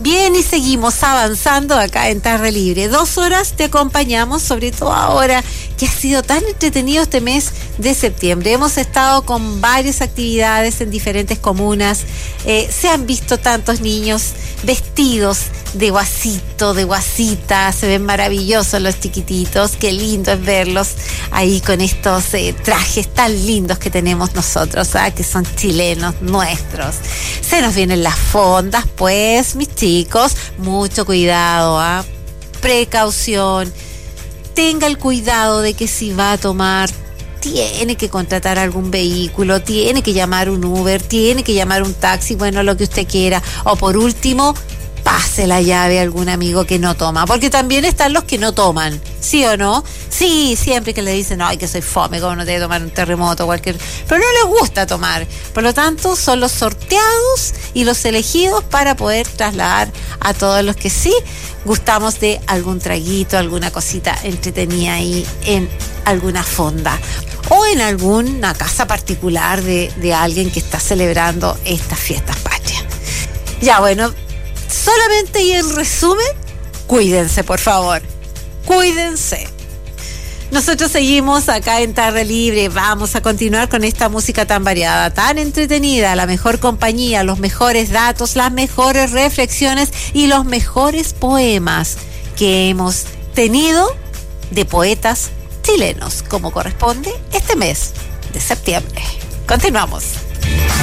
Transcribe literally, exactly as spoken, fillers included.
Bien, y seguimos avanzando acá en Tarde Libre. Dos horas te acompañamos, sobre todo ahora que ha sido tan entretenido este mes de septiembre. Hemos estado con varias actividades en diferentes comunas. Eh, se han visto tantos niños vestidos de guasito, de guasita. Se ven maravillosos los chiquititos. Qué lindo es verlos ahí con estos eh, trajes tan lindos que tenemos nosotros, ¿ah? Que son chilenos nuestros. Se nos vienen las fondas, pues, mis chicos. Mucho cuidado, ¿ah? Precaución. Tenga el cuidado de que si va a tomar, tiene que contratar algún vehículo, tiene que llamar un Uber, tiene que llamar un taxi, bueno, lo que usted quiera. O por último, pase la llave a algún amigo que no toma, porque también están los que no toman, ¿sí o no? Sí, siempre que le dicen, ay, que soy fome, como no te voy a tomar un terremoto, cualquier... Pero no les gusta tomar, por lo tanto son los sorteados y los elegidos para poder trasladar a todos los que sí gustamos de algún traguito, alguna cosita entretenida ahí en alguna fonda o en alguna casa particular de, de alguien que está celebrando estas fiestas patrias. Ya, bueno, solamente y en resumen, cuídense, por favor. Cuídense. Nosotros seguimos acá en Tarde Libre. Vamos a continuar con esta música tan variada, tan entretenida, la mejor compañía, los mejores datos, las mejores reflexiones y los mejores poemas que hemos tenido de poetas chilenos, como corresponde este mes de septiembre. Continuamos.